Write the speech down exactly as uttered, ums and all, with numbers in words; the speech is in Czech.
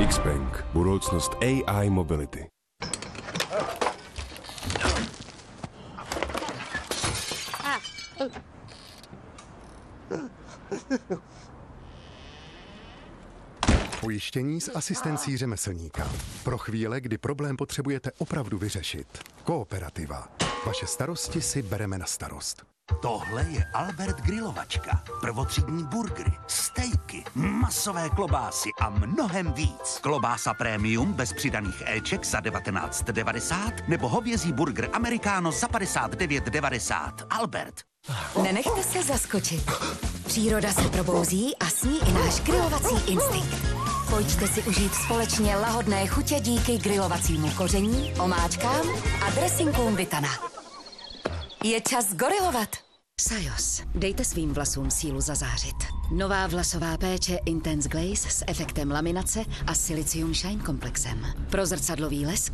Xpeng. Budoucnost A I mobility. Pojištění s asistencí řemeslníka. Pro chvíle, kdy problém potřebujete opravdu vyřešit. Kooperativa. Vaše starosti si bereme na starost. Tohle je Albert grilovačka. Prvotřídní burgery, stejky, masové klobásy a mnohem víc. Klobása premium bez přidaných éček za devatenáct devadesát nebo hovězí burger americano za padesát devět devadesát. Albert. Nenechte se zaskočit. Příroda se probouzí a s ní i náš grilovací instinkt. Pojďte si užít společně lahodné chutě díky grilovacímu koření, omáčkám a dressinkům Vitana. Je čas gorilovat. Sajos. Dejte svým vlasům sílu zazářit. Nová vlasová péče Intense Glaze s efektem laminace a Silicium Shine komplexem. Pro zrcadlový lesk